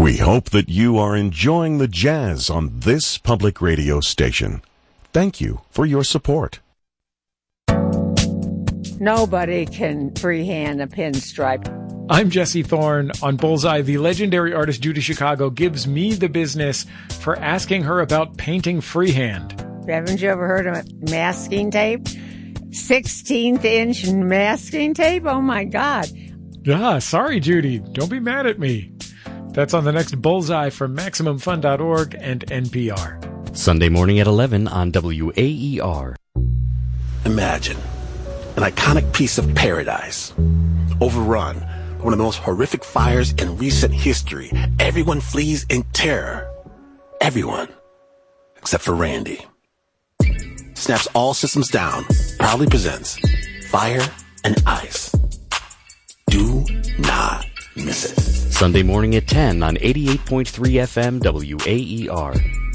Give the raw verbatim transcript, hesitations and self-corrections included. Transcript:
We hope that you are enjoying the jazz on this public radio station. Thank you for your support. Nobody can freehand a pinstripe. I'm Jesse Thorne. On Bullseye, the legendary artist Judy Chicago gives me the business for asking her about painting freehand. Haven't you ever heard of masking tape? sixteenth inch masking tape? Oh, my God. Ah, sorry, Judy. Don't be mad at me. That's on the next Bullseye from Maximum Fun dot org and N P R. Sunday morning at eleven on W A E R. Imagine an iconic piece of paradise, overrun by one of the most horrific fires in recent history. Everyone flees in terror. Everyone, except for Randy. Snaps All Systems Down proudly presents Fire and Ice. Do not miss it. Sunday morning at ten on eighty-eight point three F M W A E R.